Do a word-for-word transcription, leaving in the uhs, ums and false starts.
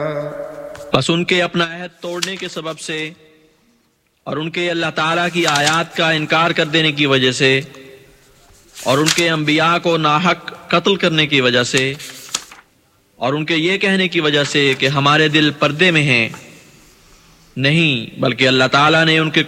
बस उनके अपना अहद तोड़ने के सबब से और उनके अल्लाह ताला की आयत का इनकार कर देने की वजह से और उनके अंबिया को नाहक कत्ल करने की वजह से और उनके ये कहने की वजह से कि हमारे दिल पर्दे में हैं, नहीं बल्कि अल्लाह ताला ने उनके